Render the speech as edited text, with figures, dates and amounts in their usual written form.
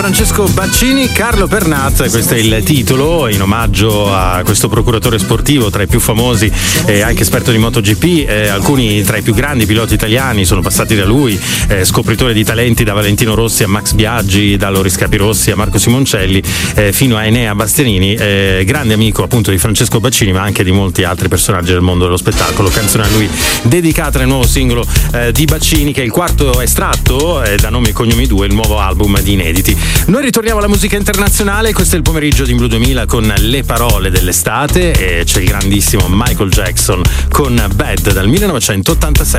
Francesco Baccini, Carlo Pernat, questo è il titolo in omaggio a questo procuratore sportivo tra i più famosi e anche esperto di MotoGP. Alcuni tra i più grandi piloti italiani sono passati da lui, scopritore di talenti da Valentino Rossi a Max Biaggi, da Loris Capirossi a Marco Simoncelli, fino a Enea Bastianini, grande amico appunto di Francesco Baccini ma anche di molti altri personaggi del mondo dello spettacolo. Canzone a lui dedicata nel nuovo singolo di Baccini, che è il quarto estratto da Nomi e Cognomi 2, il nuovo album di inediti. Noi ritorniamo alla musica internazionale, questo è il pomeriggio di Blu 2000 con le parole dell'estate e c'è il grandissimo Michael Jackson con Bad dal 1986.